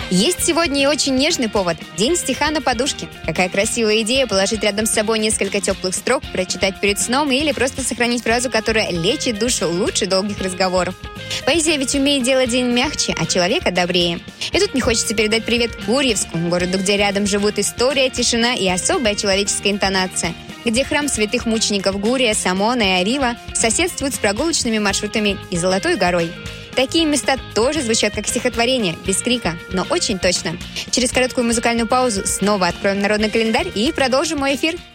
Есть сегодня и очень нежный повод – День стиха на подушке. Какая красивая идея положить рядом с собой несколько теплых строк, прочитать перед сном или просто сохранить фразу, которая лечит душу лучше долгих разговоров. Поэзия ведь умеет делать день мягче, а человека добрее. И тут мне хочется передать привет Гурьевску, городу, где рядом живут история, тишина и особая человеческая интонация, где храм святых мучеников Гурия, Самона и Арива соседствуют с прогулочными маршрутами и Золотой горой. Такие места тоже звучат как стихотворение, без крика, но очень точно. Через короткую музыкальную паузу снова откроем народный календарь и продолжим мой эфир.